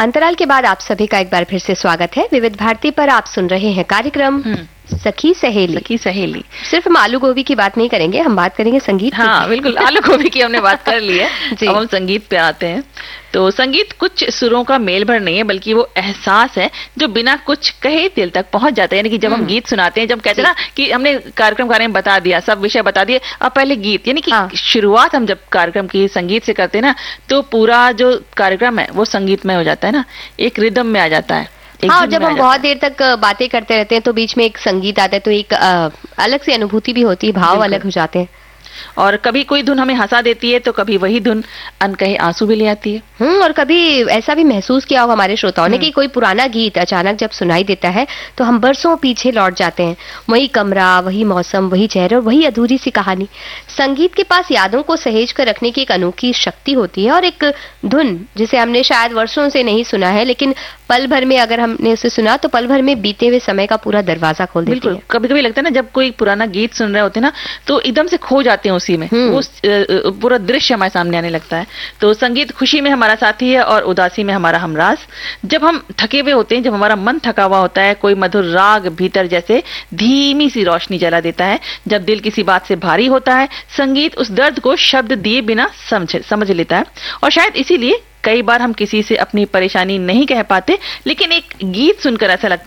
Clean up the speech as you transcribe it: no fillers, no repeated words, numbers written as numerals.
अंतराल के बाद आप सभी का एक बार फिर से स्वागत है। विविध भारती पर आप सुन रहे हैं कार्यक्रम सखी सहेली। सखी सहेली। सिर्फ हम आलू गोभी की बात नहीं करेंगे, हम बात करेंगे संगीत की। हाँ बिल्कुल, आलू गोभी की हमने बात कर ली है। अब हम संगीत पे आते हैं। तो संगीत कुछ सुरों का मेल भर नहीं है, बल्कि वो एहसास है जो बिना कुछ कहे दिल तक पहुंच जाता है। यानी कि जब हम गीत सुनाते हैं, जब कहते हैं ना कि हमने कार्यक्रम के बारे में बता दिया, सब विषय बता दिए, अब पहले गीत, यानी कि शुरुआत हम जब कार्यक्रम की संगीत से करते हैं ना, तो पूरा जो कार्यक्रम है वो संगीतमय हो जाता है ना, एक रिदम में आ जाता है। हाँ, जब हम बहुत देर तक बातें करते रहते हैं तो बीच में एक संगीत आता है, तो एक अलग सी अनुभूति भी होती है, भाव अलग हो जाते हैं। और कभी कोई धुन हमें हंसा देती है तो कभी वही धुन अनकहे आंसू भी ले आती है। और कभी ऐसा भी महसूस किया होगा हमारे श्रोताओं ने कि कोई पुराना गीत अचानक जब सुनाई देता है तो हम बरसों पीछे लौट जाते हैं। वही कमरा, वही मौसम, वही चेहरे और वही अधूरी सी कहानी। संगीत के पास यादों को सहेज कर रखने की एक अनोखी शक्ति होती है, और एक धुन जिसे हमने शायद वर्षों से नहीं सुना है, लेकिन पल भर में अगर हमने उसे सुना तो पल भर में बीते हुए समय का पूरा दरवाजा खोल देती है। कभी कभी लगता है ना, जब कोई पुराना गीत सुन रहे होते हैं ना, तो एकदम से खो जाते हैं उसी में, उस पूरा दृश्य हमारे सामने आने लगता है। तो संगीत खुशी में हमारा साथी है और उदासी में हमारा हमराज। जब हम थके हुए होते हैं, जब हमारा मन थका हुआ होता है, कोई मधुर राग भीतर जैसे धीमी सी रोशनी जला देता है। जब दिल किसी बात से भारी होता है, संगीत उस दर्द को शब्द दिए बिना समझ लेता है। और शायद इसीलिए कई बार हम किसी से अपनी परेशानी नहीं कह पाते, लेकिन एक गीत सुनकर ऐसा लगता